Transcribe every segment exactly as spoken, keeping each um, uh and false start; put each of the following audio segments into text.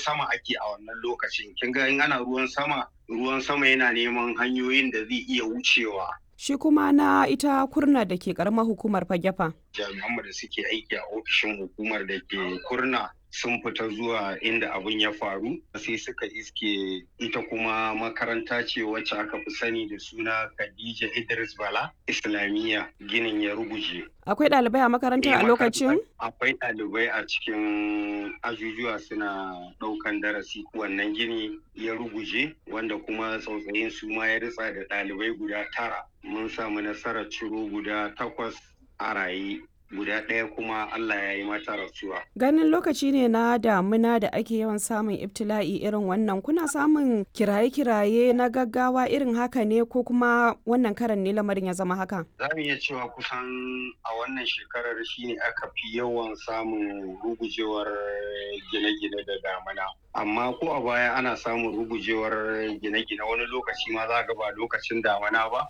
sama ake a wannan lokacin. Kin ga in ana ruwan sama, ruwan sama yana neman hanyoyin da zai iya wucewa. Shi kuma na ita Kurna da ke karamar hukumar Fagefa. Jami'anmu da suke aiki a ofishin hukumar da ke Kurna sun fita zuwa inda abin ya faru sai suka iske ita kuma makaranta ce wacce aka fi sani da suna Khadija Idris Bala Islamiyya, ginin ya ruguje. Akwai ɗalibai a makarantar a lokacin? Akwai ɗalibai a cikin ajujuwa suna ɗaukan darasi, wannan gini ya ruguje wanda kuma tsautsayin su ma ya ritsa da ɗalibai guda tara. Mun samu nasarar ciro guda takwas a raye, guda ɗaya kuma Allah ya yi mata rasuwa. Ganin lokaci ne na damuna da ake yawan samun ibtila'i irin wannan, kuna samun kiraye-kiraye na gaggawa irin haka ne ko kuma wannan karan ne lamarin ya zama haka? Za mu iya cewa kusan a wannan shekarar shi ne aka fi yawan samun rugujewar gine-gine da damuna. Amma ko a baya ana samun rugujewar gine-gine wani lokaci ma za ga ba lokacin damuna ba.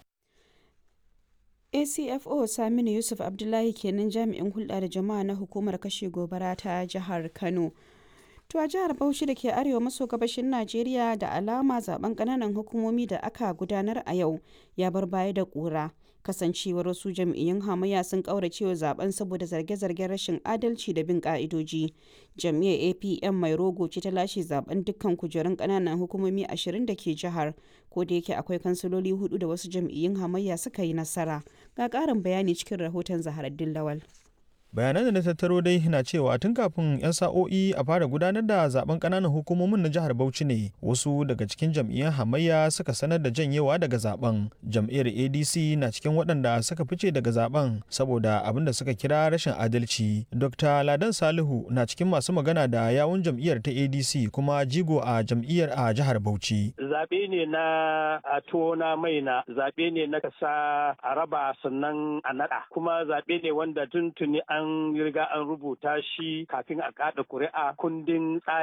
A C F O Saminu Yusuf Abdullahi kenan jami'in hulɗa da jama'a na hukumar kashe gobara ta jihar Kano. To a jihar Bauchi da ke arewa maso gabashin Najeriya da alama zaben ƙananan hukumomi da aka gudanar a yau ya bar baya da ƙura. Kasancewar wasu jam'iyyun hamayya sun ƙauracewa zaben saboda zarge-zargen rashin adalci da bin ƙa'idoji. Jam'iyyar A P M mai rogo ce ta lashe zaben dukkan kujerun ƙananan hukumomi ashirin da ke jihar, ko da yake akwai kansiloli hudu da wasu jam'iyyun hamayya suka yi nasara. Ga ƙarin bayani cikin rahoton Zaharaddin Lawal. Bayanan da na tattaro dai na cewa tun kafin 'yan sa'o'i a fara gudanar da zaben kananan hukumomin na jihar Bauchi ne wasu daga cikin jam'iyyar hamayya suka sanar da janyewa daga zaben. Jam'iyyar A D C na cikin waɗanda suka fice daga zaben saboda abin da suka kira rashin adalci. Dokta Ladan Salihu na cikin masu magana da yawun jam'iyyar ta A D C kuma jigo a jam'iyyar a jihar Bauchi. Zaɓe ne na tona mai na zaɓe ne na kasa a raba sannan a naɗa, kuma zaɓe ne wanda tuntuni an an riga an rubuta shi kafin a kada kuri'a kundin tsari